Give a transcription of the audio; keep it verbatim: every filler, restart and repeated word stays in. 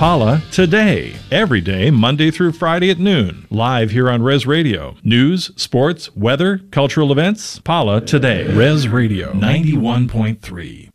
Pala Today, every day, Monday through Friday at noon, live here on Res Radio. News, sports, weather, cultural events, Pala Today. Res Radio ninety-one point three.